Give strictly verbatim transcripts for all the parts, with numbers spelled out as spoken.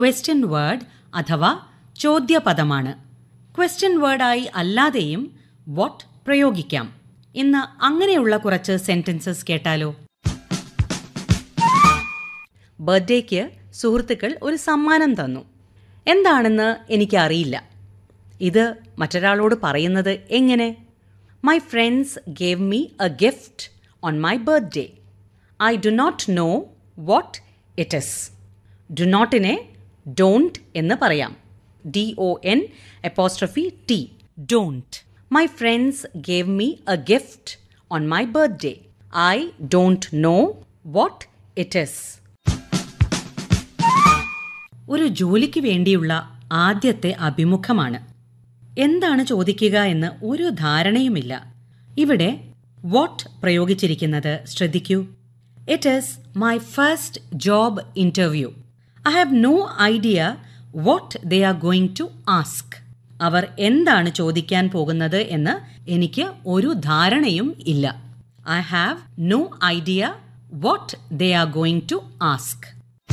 Question word അഥവാ ചോദ്യപദമാണ്. Question വേർഡായി അല്ലാതെയും what പ്രയോഗിക്കാം. ഇന്ന് അങ്ങനെയുള്ള കുറച്ച് സെന്റൻസസ് കേട്ടാലോ. ബർത്ത്ഡേക്ക് സുഹൃത്തുക്കൾ ഒരു സമ്മാനം തന്നു. എന്താണെന്ന് എനിക്കറിയില്ല. ഇത് മറ്റൊരാളോട് പറയുന്നത് എങ്ങനെ? My friends gave me A gift on my birthday. I do not no what it is. Do നോട്ടിനെ don't എന്ന് പറയാം. D O N apostrophe T, don't. My friends gave me A gift on my birthday. I don't know what it is. ഒരു ജോലിക്ക് വേണ്ടിയുള്ള ആദ്യത്തെ അഭിമുഖമാണ്. എന്താണ് ചോദിക്കുക എന്ന് ഒരു ധാരണയുമില്ല. ഇവിടെ വാട്ട് പ്രയോഗിച്ചിരിക്കുന്നത് ശ്രദ്ധിക്കൂ. It is my first job interview. I have no idea what they are going to ask. അവർ എന്താണ് ചോദിക്കാൻ പോകുന്നത് എന്ന് എനിക്ക് ഒരു ധാരണയും ഇല്ല. I have no idea what they are going to ask.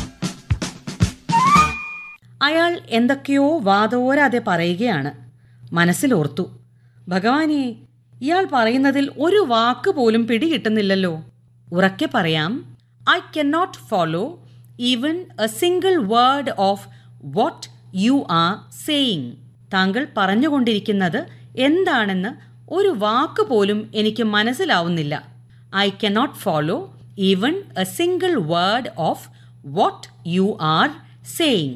അയാൾ എന്തൊക്കെയോ വാതോരാതെ പറയുകയാണ്. മനസ്സിലോർത്തു, ഭഗവാനേ, ഇയാൾ പറയുന്നതിൽ ഒരു വാക്ക് പോലും പിടികിട്ടുന്നില്ലല്ലോ. ഉറക്കെ പറയാം, I can not follow even A single word of what you are saying. താങ്കൾ പറഞ്ഞുകൊണ്ടിരിക്കുന്നത് എന്താണെന്ന് ഒരു വാക്ക് പോലും എനിക്ക് മനസ്സിലാവുന്നില്ല. I can not follow even A single word of what you are saying.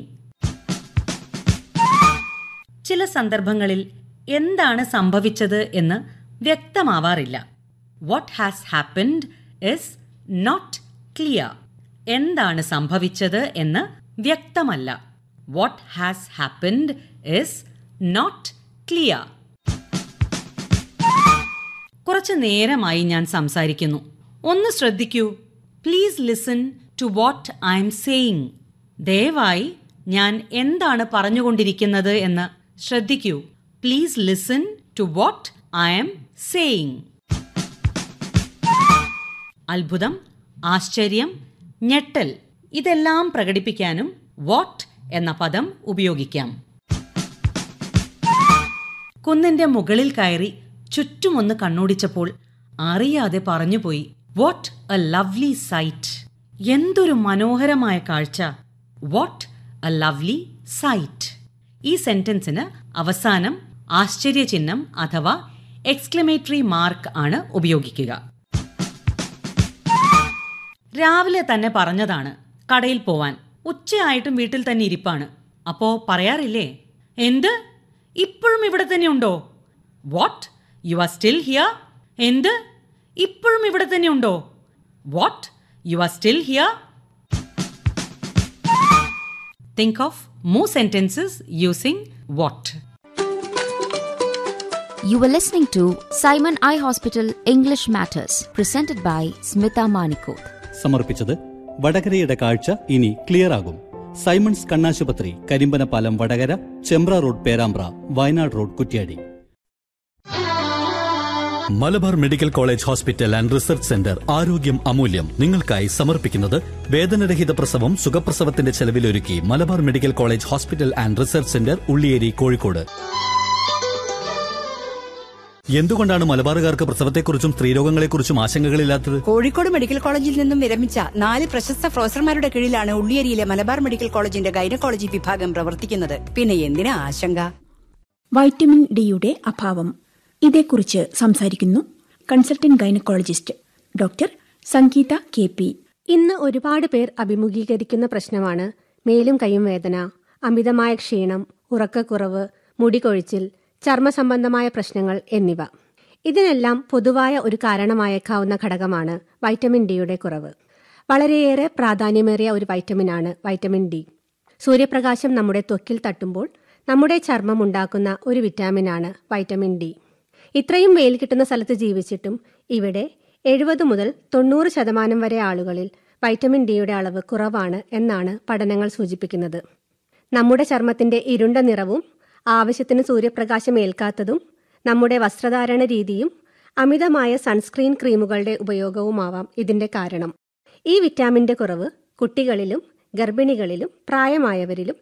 ചില സന്ദർഭങ്ങളിൽ എന്താണ് സംഭവിച്ചത് എന്ന് വ്യക്തമാവാറില്ല. What has happened is not clear. എന്താണ് സംഭവിച്ചത് എന്ന് വ്യക്തമല്ല. What has happened is not clear. കുറച്ചു നേരമായി ഞാൻ സംസാരിക്കുന്നു. ഒന്ന് ശ്രദ്ധിക്കൂ. Please listen to what I M saying. ദയവായി ഞാൻ എന്താണ് പറഞ്ഞുകൊണ്ടിരിക്കുന്നത് എന്ന് ശ്രദ്ധിക്കൂ. Please listen to what I M saying. അത്ഭുതം, ആശ്ചര്യം, ഞെട്ടൽ ഇതെല്ലാം പ്രകടിപ്പിക്കാനും വാട്ട് എന്ന പദം ഉപയോഗിക്കാം. കുന്നിന്റെ മുകളിൽ കയറി ചുറ്റുമൊന്ന് കണ്ണോടിച്ചപ്പോൾ അറിയാതെ പറഞ്ഞുപോയി, വാട്ട് എ ലവ്ലി സൈറ്റ്. എന്തൊരു മനോഹരമായ കാഴ്ച. What A lovely site. ഈ സെന്റൻസിന് അവസാനം ആശ്ചര്യചിഹ്നം അഥവാ എക്സ്ക്ലമേറ്ററി മാർക്ക് ആണ് ഉപയോഗിക്കുക. രാവിലെ തന്നെ പറഞ്ഞതാണ് കടയിൽ പോവാൻ. ഉച്ചയായിട്ടും വീട്ടിൽ തന്നെ ഇരിപ്പാണ്. അപ്പോ പറയാറില്ലേ, എന്ത് ഇപ്പോഴും ഇവിടെ തന്നെ ഉണ്ടോ? What you are still here. എന്ത് ഇപ്പോഴും ഇവിടെ തന്നെ ഉണ്ടോ? What you are still here. Think of more sentences using what. You were listening to Simon Eye Hospital English Matters, presented by Smita Manikoth. സമർപ്പിച്ചത് വടകരയുടെ കാഴ്ച ഇനി ക്ലിയർ ആകും. സൈമൺസ് കണ്ണാശുപത്രി, Karimbanapalam Vadakara, Chembra road Perambra, Wayanad road Kuttiadi. Malabar medical college hospital and research centre ആരോഗ്യം അമൂല്യം നിങ്ങൾക്കായി സമർപ്പിക്കുന്നത് വേദനരഹിത പ്രസവം സുഖപ്രസവത്തിന്റെ ചെലവിലൊരുക്കി Malabar medical college hospital and research centre, Ulliyeri, Kozhikode. എന്തുകൊണ്ടാണ് മലബാറുകാർക്ക് പ്രസവത്തെക്കുറിച്ചും സ്ത്രീരോഗങ്ങളെക്കുറിച്ചും ആശങ്കകളില്ലാത്തത്? കോഴിക്കോട് മെഡിക്കൽ കോളേജിൽ നിന്നും വിരമിച്ച നാല് പ്രശസ്ത പ്രൊഫസർമാരുടെ കീഴിലാണ് ഉള്ളിയേരിയിലെ മലബാർ മെഡിക്കൽ കോളേജിന്റെ ഗൈനക്കോളജി വിഭാഗം പ്രവർത്തിക്കുന്നത്. പിന്നെ എന്തിനാ ആശങ്ക? വൈറ്റമിൻ ഡിയുടെ അഭാവം, ഇതേക്കുറിച്ച് സംസാരിക്കുന്നു കൺസൾട്ടന്റ് ഗൈനക്കോളജിസ്റ്റ് ഡോക്ടർ സംഗീത കെ പി. ഇന്ന് ഒരുപാട് പേർ അഭിമുഖീകരിക്കുന്ന പ്രശ്നമാണ് മേലും കൈയും വേദന, അമിതമായ ക്ഷീണം, ഉറക്കക്കുറവ്, മുടികൊഴിച്ചിൽ, ചർമ്മ സംബന്ധമായ പ്രശ്നങ്ങൾ എന്നിവ. ഇതിനെല്ലാം പൊതുവായ ഒരു കാരണമായേക്കാവുന്ന ഘടകമാണ് വൈറ്റമിൻ ഡിയുടെ കുറവ്. വളരെയേറെ പ്രാധാന്യമേറിയ ഒരു വൈറ്റമിനാണ് വൈറ്റമിൻ ഡി. സൂര്യപ്രകാശം നമ്മുടെ ത്വക്കിൽ തട്ടുമ്പോൾ നമ്മുടെ ചർമ്മം ഉണ്ടാക്കുന്ന ഒരു വിറ്റാമിനാണ് വൈറ്റമിൻ ഡി. ഇത്രയും വെയിൽ കിട്ടുന്ന സ്ഥലത്ത് ജീവിച്ചിട്ടും ഇവിടെ എഴുപത് മുതൽ തൊണ്ണൂറ് ശതമാനം വരെ ആളുകളിൽ വൈറ്റമിൻ ഡിയുടെ അളവ് കുറവാണ് എന്നാണ് പഠനങ്ങൾ സൂചിപ്പിക്കുന്നത്. നമ്മുടെ ചർമ്മത്തിന്റെ ഇരുണ്ട നിറവും ആവശ്യത്തിന് സൂര്യപ്രകാശം ഏൽക്കാത്തതും നമ്മുടെ വസ്ത്രധാരണ രീതിയും അമിതമായ സൺസ്ക്രീൻ ക്രീമുകളുടെ ഉപയോഗവുമാവാം ഇതിന്റെ കാരണം. ഈ വിറ്റാമിന്റെ കുറവ് കുട്ടികളിലും ഗർഭിണികളിലും പ്രായമായവരിലും